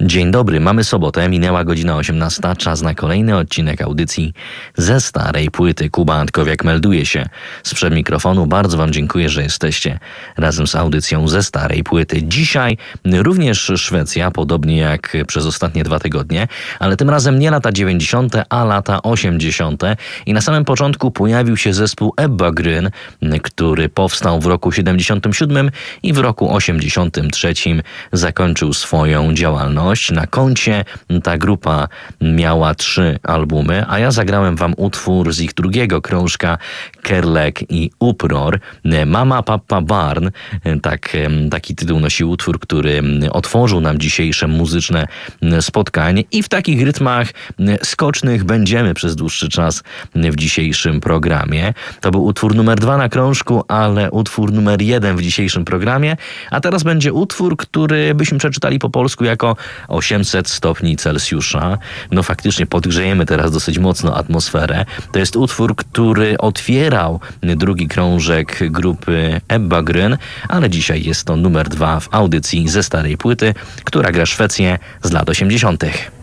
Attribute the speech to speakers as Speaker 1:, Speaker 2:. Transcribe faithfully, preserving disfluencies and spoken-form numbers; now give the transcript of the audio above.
Speaker 1: Dzień dobry, mamy sobotę, minęła godzina osiemnasta, czas na kolejny odcinek audycji ze starej płyty. Kuba Antkowiak melduje się sprzed mikrofonu. Bardzo Wam dziękuję, że jesteście razem z audycją ze starej płyty. Dzisiaj również Szwecja, podobnie jak przez ostatnie dwa tygodnie, ale tym razem nie lata dziewięćdziesiąte, a lata osiemdziesiąte. I na samym początku pojawił się zespół Ebba Grön, który powstał w roku siedemdziesiątym siódmym i w roku osiemdziesiątym trzecim zakończył swoją działalność. Na koncie ta grupa miała trzy albumy, a ja zagrałem wam utwór z ich drugiego krążka Kärlek i Upror. Mama Pappa Barn, tak, taki tytuł nosi utwór, który otworzył nam dzisiejsze muzyczne spotkanie i w takich rytmach skocznych będziemy przez dłuższy czas w dzisiejszym programie. To był utwór numer dwa na krążku, ale utwór numer jeden w dzisiejszym programie, a teraz będzie utwór, który byśmy przeczytali po polsku jako osiemset stopni Celsjusza. No faktycznie podgrzejemy teraz dosyć mocno atmosferę. To jest utwór, który otwierał drugi krążek grupy Ebba Grön, ale dzisiaj jest to numer dwa w audycji ze starej płyty, która gra Szwecję z lat osiemdziesiątych.